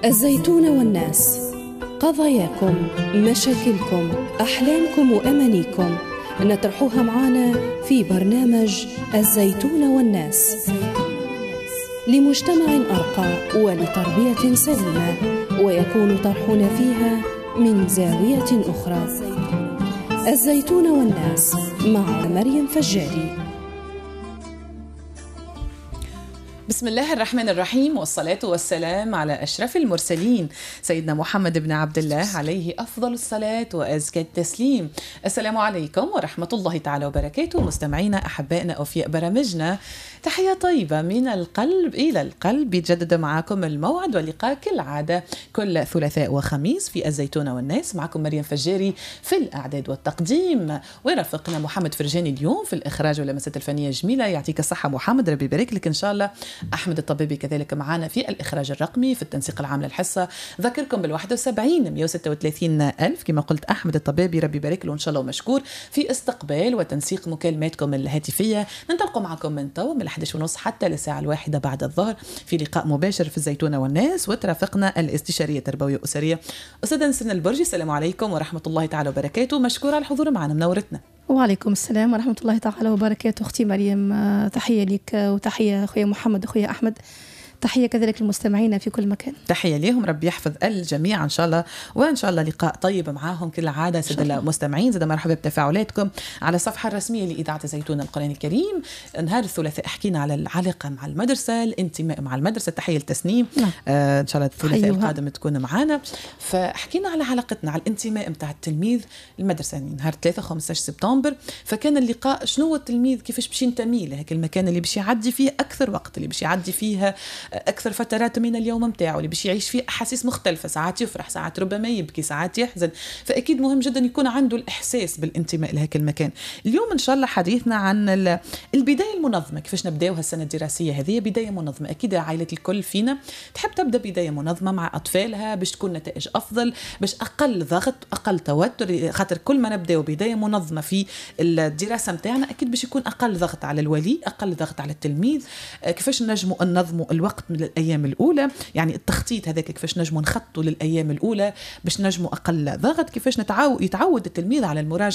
الزيتون والناس، قضاياكم، مشاكلكم، أحلامكم وأمانيكم نطرحوها معانا في برنامج الزيتون والناس، لمجتمع أرقى ولتربية سليمة، ويكون طرحنا فيها من زاوية أخرى. الزيتون والناس مع مريم فجاري. بسم الله الرحمن الرحيم، والصلاة والسلام على أشرف المرسلين سيدنا محمد بن عبد الله عليه أفضل الصلاة وأزكى التسليم. السلام عليكم ورحمة الله تعالى وبركاته. مستمعينا أحبائنا أوفياء برامجنا، تحية طيبة من القلب إلى القلب. يتجدد معكم الموعد واللقاء كالعادة كل ثلاثاء وخميس في الزيتون والناس. معكم مريم فجاري في الإعداد والتقديم، ورافقنا محمد فرجاني اليوم في الإخراج واللمسات الفنية جميلة. يعطيك الصحة محمد، ربي يبارك لك إن شاء الله. أحمد الطبيبي كذلك معنا في الإخراج الرقمي في التنسيق العام للحصة. ذكركم بال71 136 ألف كما قلت أحمد الطبيبي، ربي يبارك له إن شاء الله ومشكور في استقبال وتنسيق مكالماتكم الهاتفية. ننطلق معكم من تو من 11:30 حتى للساعة 1 بعد الظهر في لقاء مباشر في الزيتون والناس. وترافقنا الاستشارية التربوية الأسرية أستاذة نسرين البرجي. السلام عليكم ورحمة الله تعالى وبركاته. مشكور على الحضور معنا، منورتنا. وعليكم السلام ورحمة الله تعالى وبركاته. أختي مريم، تحية لك وتحية أخويا محمد وأخويا أحمد، تحية كذلك للمستمعين في كل مكان. تحية ليهم، ربي يحفظ الجميع إن شاء الله، وإن شاء الله لقاء طيب معاهم كل عادة. سيدنا المستمعين زاد مرحبا بتفاعلاتكم على الصفحة الرسمية لإذاعة الزيتون القرآن الكريم. نهار الثلاثاء حكينا على العلاقة مع المدرسة، الانتماء مع المدرسة. تحية التسنيم. إن شاء الله الثلاثاء القادم تكون معنا. فحكينا على علاقتنا، على الانتماء متاع التلميذ المدرسة، يعني نهار 3-15 سبتمبر. فكان اللقاء شنو هو التلميذ، كيفاش باش ينتمي لهيك المكان اللي باش يعدي فيه أكثر وقت، اللي باش يعدي فيه أكثر فترات من اليوم متاعه، اللي باش يعيش فيه أحاسيس مختلفة، ساعات يفرح، ساعات ربما يبكي، ساعات يحزن. فأكيد مهم جدا يكون عنده الإحساس بالانتماء لهيك المكان. اليوم إن شاء الله حديثنا عن البداية المنظمة، كيفاش نبداوها السنة الدراسية هذه. بداية منظمة، أكيد عائلة الكل فينا تحب تبدأ بداية منظمة مع أطفالها باش تكون نتائج أفضل، باش أقل ضغط، أقل توتر. خاطر كل ما نبدأ بداية منظمة في الدراسة متاعنا أكيد باش يكون أقل ضغط على الولي، أقل ضغط على التلميذ. كيفاش نجموا ننظموا الوقت من الأيام الأولى، يعني التخطيط هذاك كيفاش نجموا نخطوا للأيام الأولى باش نجموا أقل ضغط. كيفاش يتعود التلميذ على المراجعة